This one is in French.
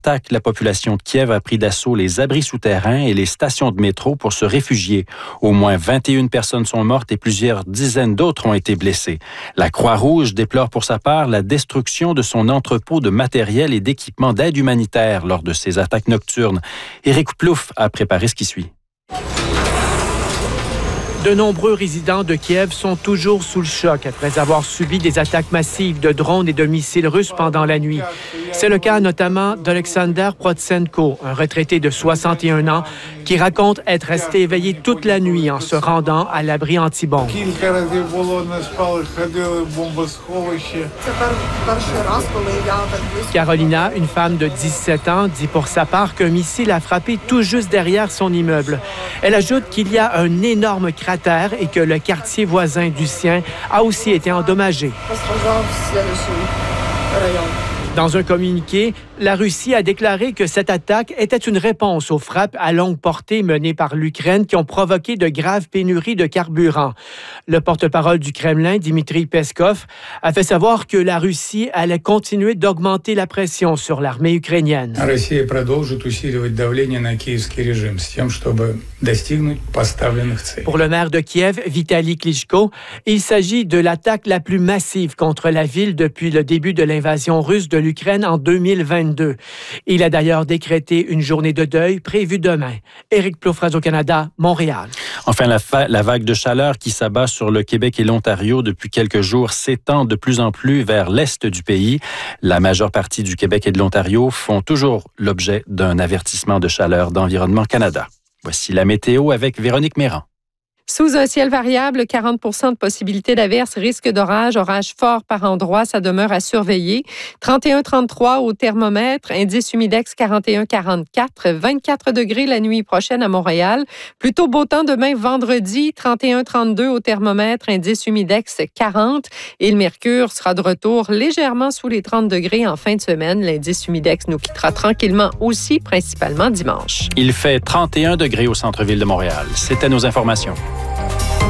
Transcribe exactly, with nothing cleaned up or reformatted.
attaque, la population de Kiev a pris d'assaut les abris souterrains et les stations de métro pour se réfugier. Au moins vingt et une personnes sont mortes et plusieurs dizaines d'autres ont été blessées. La Croix-Rouge déplore pour sa part la destruction de son entrepôt de matériel et d'équipements d'aide humanitaire lors de ces attaques nocturnes. Éric Plouffe a préparé ce qui suit. De nombreux résidents de Kiev sont toujours sous le choc après avoir subi des attaques massives de drones et de missiles russes pendant la nuit. C'est le cas notamment d'Alexander Protsenko, un retraité de soixante et un ans, qui raconte être resté éveillé toute la nuit en se rendant à l'abri anti-bombe. Carolina, une femme de dix-sept ans, dit pour sa part qu'un missile a frappé tout juste derrière son immeuble. Elle ajoute qu'il y a un énorme cratère et que le quartier voisin du sien a aussi été endommagé. Dans un communiqué, la Russie a déclaré que cette attaque était une réponse aux frappes à longue portée menées par l'Ukraine qui ont provoqué de graves pénuries de carburant. Le porte-parole du Kremlin, Dmitri Peskov, a fait savoir que la Russie allait continuer d'augmenter la pression sur l'armée ukrainienne. Pour le maire de Kiev, Vitali Klitschko, il s'agit de l'attaque la plus massive contre la ville depuis le début de l'invasion russe de l'Ukraine en deux mille vingt-deux. Il a d'ailleurs décrété une journée de deuil prévue demain. Éric Plouffe, Radio-Canada, Montréal. Enfin, la, fa- la vague de chaleur qui s'abat sur le Québec et l'Ontario depuis quelques jours s'étend de plus en plus vers l'est du pays. La majeure partie du Québec et de l'Ontario font toujours l'objet d'un avertissement de chaleur d'Environnement Canada. Voici la météo avec Véronique Méran. Sous un ciel variable, quarante pour cent de possibilité d'averse, risque d'orage, orage fort par endroits, ça demeure à surveiller. trente et un trente-trois au thermomètre, indice humidex quarante et un quarante-quatre, vingt-quatre degrés la nuit prochaine à Montréal. Plutôt beau temps demain vendredi, trente et un trente-deux au thermomètre, indice humidex quarante. Et le mercure sera de retour légèrement sous les trente degrés en fin de semaine. L'indice humidex nous quittera tranquillement aussi, principalement dimanche. Il fait trente et un degrés au centre-ville de Montréal. C'était nos informations.